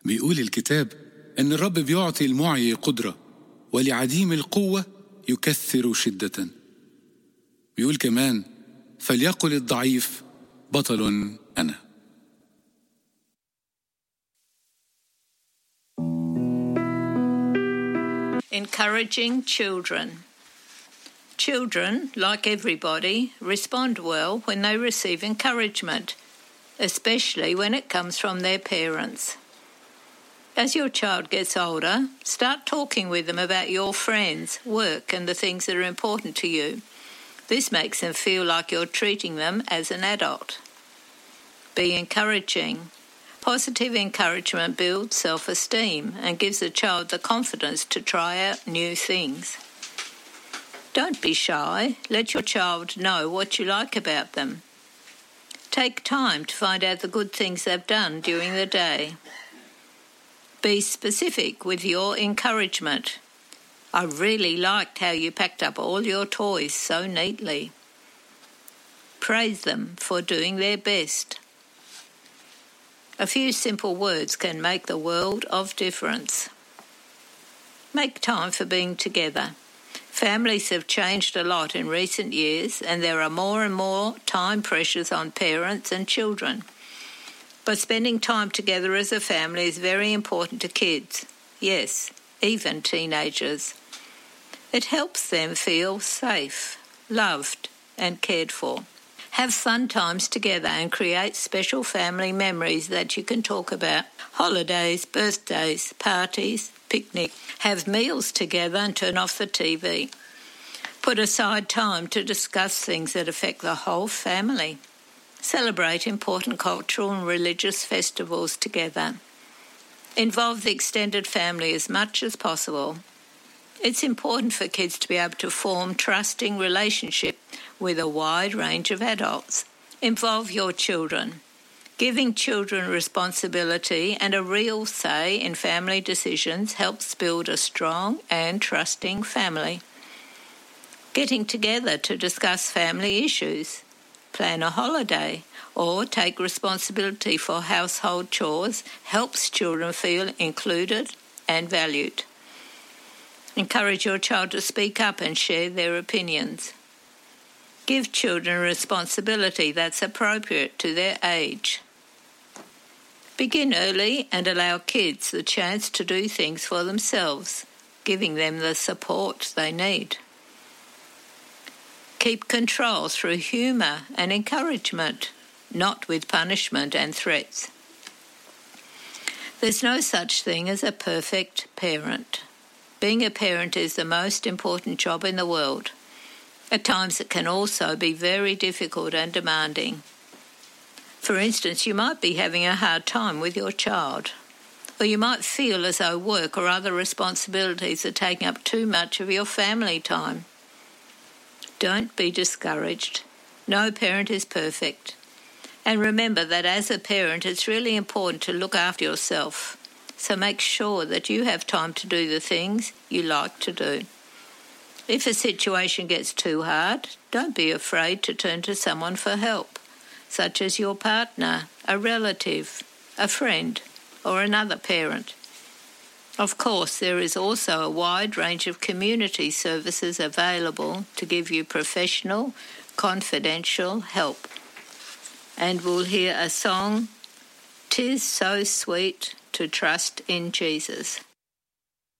بيقول الكتاب إن الرب بيعطي المعي قدرة ولعديم القوة يكثر شدة. بيقول كمان فليقل الضعيف بطل أنا. Encouraging children. Children, like everybody, respond well when they receive encouragement, especially when it comes from their parents. As your child gets older, start talking with them about your friends, work, and the things that are important to you. This makes them feel like you're treating them as an adult. Be encouraging. Positive encouragement builds self-esteem and gives the child the confidence to try out new things. Don't be shy. Let your child know what you like about them. Take time to find out the good things they've done during the day. Be specific with your encouragement. I really liked how you packed up all your toys so neatly. Praise them for doing their best. A few simple words can make the world of difference. Make time for being together. Families have changed a lot in recent years, and there are more and more time pressures on parents and children. But spending time together as a family is very important to kids. Yes, even teenagers. It helps them feel safe, loved, and cared for. Have fun times together and create special family memories that you can talk about. Holidays, birthdays, parties, picnic. Have meals together and turn off the TV. Put aside time to discuss things that affect the whole family. Celebrate important cultural and religious festivals together. Involve the extended family as much as possible. It's important for kids to be able to form trusting relationships with a wide range of adults. Involve your children. Giving children responsibility and a real say in family decisions helps build a strong and trusting family. Getting together to discuss family issues, plan a holiday, or take responsibility for household chores helps children feel included and valued. Encourage your child to speak up and share their opinions. Give children responsibility that's appropriate to their age. Begin early and allow kids the chance to do things for themselves, giving them the support they need. Keep control through humour and encouragement, not with punishment and threats. There's no such thing as a perfect parent. Being a parent is the most important job in the world. At times it can also be very difficult and demanding. For instance, you might be having a hard time with your child, or you might feel as though work or other responsibilities are taking up too much of your family time. Don't be discouraged. No parent is perfect. And remember that as a parent, it's really important to look after yourself. So make sure that you have time to do the things you like to do. If a situation gets too hard, don't be afraid to turn to someone for help, such as your partner, a relative, a friend, or another parent. Of course, there is also a wide range of community services available to give you professional, confidential help. And we'll hear a song, "'Tis So Sweet to Trust in Jesus."